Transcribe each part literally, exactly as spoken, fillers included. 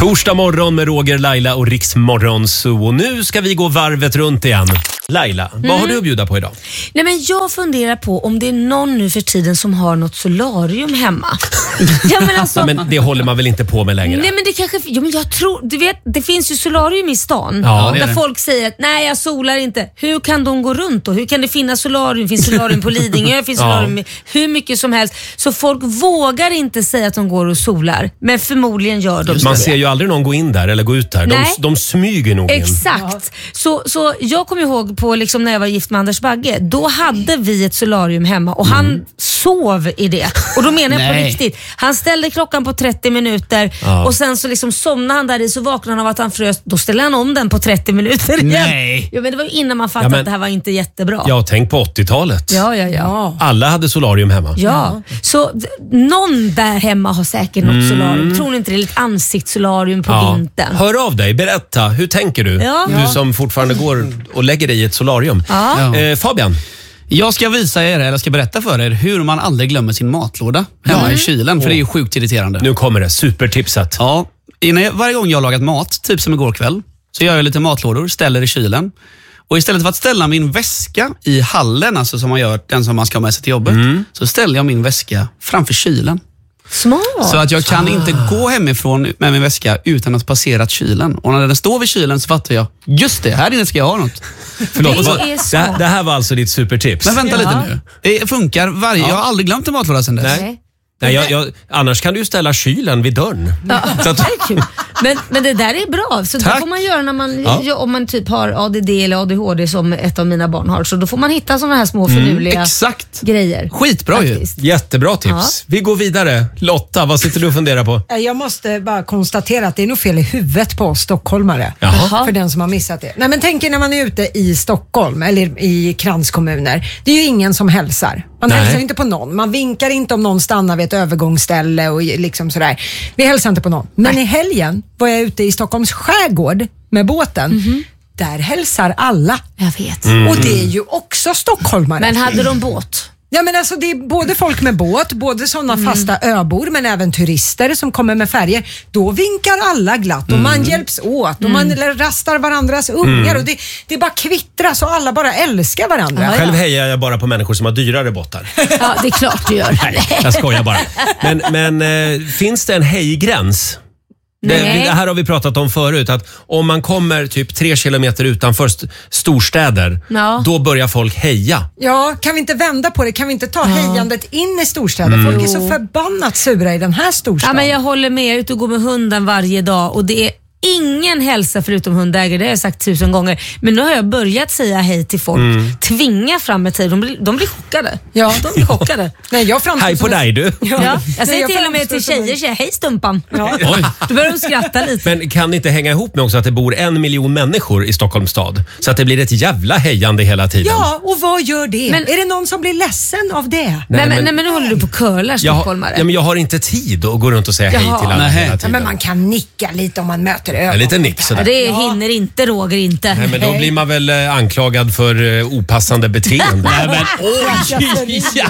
Torsdag morgon med Roger, Laila och Riks Morgonzoo. Och nu ska vi gå varvet runt igen. Laila, vad mm. har du att bjuda på idag? Nej, men jag funderar på om det är någon nu för tiden som har något solarium hemma. ja, men, alltså, ja, men det håller man väl inte på med längre? Nej, men det kanske... Ja, men jag tror... Du vet, det finns ju solarium i stan. Ja, där det. folk säger att nej, jag solar inte. Hur kan de gå runt då? Hur kan det finnas solarium? Finns solarium på Lidingö? Finns solarium ja. hur mycket som helst. Så folk vågar inte säga att de går och solar. Men förmodligen gör de Man det. ser ju aldrig någon gå in där eller gå ut där. De, de smyger nog in. Exakt. Ja. Så, så jag kommer ihåg på liksom när jag var gift med Anders Bagge. Då hade vi ett solarium hemma och mm. han sov i det. Och då menar jag på riktigt. Han ställde klockan på trettio minuter ja. och sen så liksom somnade han där i, så vaknade han av att han frös. Då ställde han om den på trettio minuter igen. Nej. Jo, men det var innan man fattade ja, men, att det här var inte jättebra. Ja, tänk på åttiotalet. Ja, ja, ja. Alla hade solarium hemma. Ja, så d- någon där hemma har säkert något mm. solarium. Tror ni inte det är lite ansiktssolarium på ja. vintern? Hör av dig, berätta. Hur tänker du? Ja. Du som fortfarande går och lägger dig i ett solarium. Ja. Ja. Eh, Fabian? Jag ska visa er, eller ska berätta för er hur man aldrig glömmer sin matlåda hemma mm. i kylen, för det är ju sjukt irriterande. Nu kommer det, supertipset. Ja, innan jag, varje gång jag har lagat mat, typ som igår kväll, så gör jag lite matlådor, ställer i kylen. Och istället för att ställa min väska i hallen, alltså som man gör, den som man ska ha med sig till jobbet, mm. så ställer jag min väska framför kylen. Smart. Så att jag kan inte gå hemifrån med min väska utan att passera kylen. Och när den står vid kylen så fattar jag, just det, här inne ska jag ha något. Förlåt, det, det, här, det här var alltså ditt supertips. Men vänta ja. lite nu. Det funkar varje, ja. jag har aldrig glömt en matlåda sedan dess. Nej. Nej, jag, jag, annars kan du ju ställa kylen vid dörren. Ja. Så att... men, men det där är bra. Så Tack. det får man göra när man, ja. om man typ har A D D eller A D H D som ett av mina barn har. Så då får man hitta sådana här små finurliga mm, exakt. grejer. Skitbra ju. Jättebra tips. Ja. Vi går vidare. Lotta, vad sitter du och funderar på? Jag måste bara konstatera att det är nog fel i huvudet på oss stockholmare. Jaha. För den som har missat det. Nej, men tänk er när man är ute i Stockholm eller i kranskommuner. Det är ju ingen som hälsar. Man Nej. hälsar inte på någon. Man vinkar inte om någon stannar vid ett övergångsställe och liksom sådär. Vi hälsar inte på någon. Men Nej. i helgen var jag ute i Stockholms skärgård med båten. Mm-hmm. Där hälsar alla. Jag vet. Mm. Och det är ju också stockholmare. Men hade de båt? Ja, men alltså det är både folk med båt, både sådana mm. fasta öbor, men även turister som kommer med färger. Då vinkar alla glatt och mm. man hjälps åt och mm. man rastar varandras ungar mm. och det, det bara kvittras och alla bara älskar varandra. Ja, Själv hejar jag bara på människor som har dyrare båtar. Ja, det är klart du gör. Nej, jag skojar bara. Men, men äh, finns det en hejgräns? Det, det här har vi pratat om förut, att om man kommer typ tre kilometer utanför st- storstäder, ja. då börjar folk heja. Ja, kan vi inte vända på det? Kan vi inte ta ja. hejandet in i storstäder? Mm. Folk är så förbannat sura i den här storstaden. Ja, men jag håller med, jag är ute och går med hunden varje dag och det är ingen hälsa förutom hundägare, det har jag sagt tusen gånger. Men nu har jag börjat säga hej till folk. Mm. Tvinga fram ett hej. De blir, de blir chockade. Ja, de blir chockade. Nej, jag hej på dig du. Ja. Ja. Jag säger Nej, jag till och med till tjejer, tjejer hej stumpan. Ja. Oj. Då börjar de skratta lite. Men kan det inte hänga ihop med också att det bor en miljon människor i Stockholms stad? Så att det blir ett jävla hejande hela tiden. Ja, och vad gör det? Men, är det någon som blir ledsen av det? Nej, nej, men, nej men nu håller du på curlar stockholmare. Ja, men jag har inte tid att gå runt och säga Jaha. hej till alla nej. hela tiden. Ja, men man kan nicka lite om man möter ögon. Ja, lite nick sådär. Det hinner inte Roger inte. Nej, men då blir man väl eh, anklagad för eh, opassande beteende. Nej, men, oj, ja.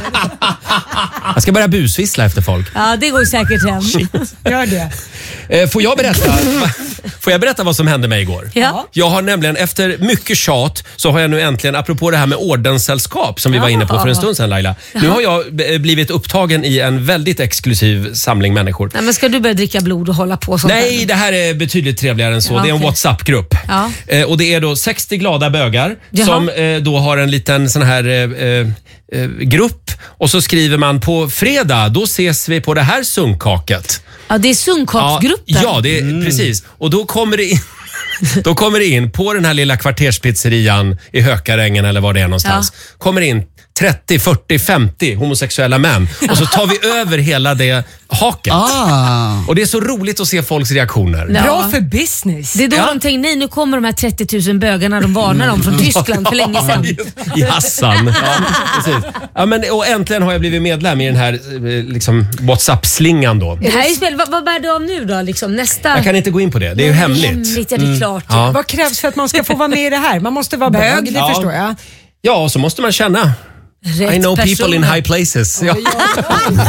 Jag ska börja busvissla efter folk. Ja, det går säkert hem. Gör det. Eh, får jag berätta? Får jag berätta vad som hände mig igår? Ja. Jag har nämligen efter mycket tjat så har jag nu äntligen, apropå det här med ordenssällskap som vi var inne på för en stund sedan, Laila. Nu har jag b- blivit upptagen i en väldigt exklusiv samling människor. Nej, men ska du börja dricka blod och hålla på sånt? Nej, det här är betydligt trevligare än så. Ja, det är en okay. WhatsApp-grupp. Ja. Eh, och det är då sextio glada bögar Jaha. som eh, då har en liten sån här eh, eh, grupp. Och så skriver man på fredag, då ses vi på det här sunkkaket. Ja, det är sunkkaksgruppen. Ja, ja, det är mm. precis. Och då kommer det in då kommer det in på den här lilla kvarterspizzerian i Hökarängen eller var det är någonstans. Ja. Kommer in trettio, fyrtio, femtio homosexuella män. Och så tar vi över hela det haket. Ah. Och det är så roligt att se folks reaktioner. Ja. Bra för business. Det är då ja. de tänker, nej nu kommer de här trettio tusen bögarna de varnar om från Tyskland för länge sedan. I Hassan. Ja, precis. Ja, men, och äntligen har jag blivit medlem i den här liksom, WhatsApp-slingan då. Det här är spel. Vad, vad bär du av nu då? Liksom, nästa... Jag kan inte gå in på det. Det är ju hemligt. hemligt. Ja, det är klart. Mm. Ja. Vad krävs för att man ska få vara med i det här? Man måste vara bög, det ja. förstår jag. Ja, så måste man känna. Rätt I know personer. people in high places. Ja.